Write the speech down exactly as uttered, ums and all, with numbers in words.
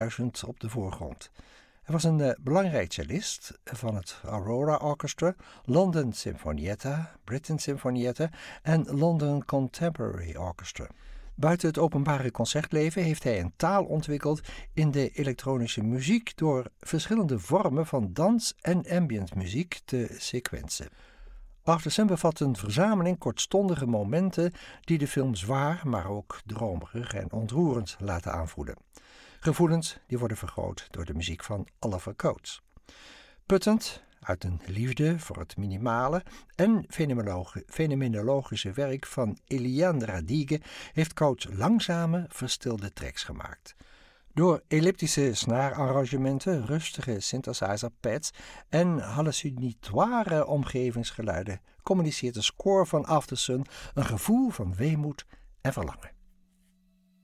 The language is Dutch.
duizend op de voorgrond. Hij was een uh, belangrijk cellist van het Aurora Orchestra, London Sinfonietta, Britten Sinfonietta en London Contemporary Orchestra. Buiten het openbare concertleven heeft hij een taal ontwikkeld in de elektronische muziek door verschillende vormen van dans- en ambientmuziek te sequenzen. Aftersun bevat een verzameling kortstondige momenten die de film zwaar, maar ook dromerig en ontroerend laten aanvoelen. Gevoelens die worden vergroot door de muziek van Oliver Coates. Puttend uit een liefde voor het minimale en fenomenologi- fenomenologische werk van Eliane Radigue heeft Coates langzame, verstilde tracks gemaakt. Door elliptische snaararrangementen, rustige synthesizer-pads en hallucinatoire omgevingsgeluiden communiceert de score van Aftersun een gevoel van weemoed en verlangen.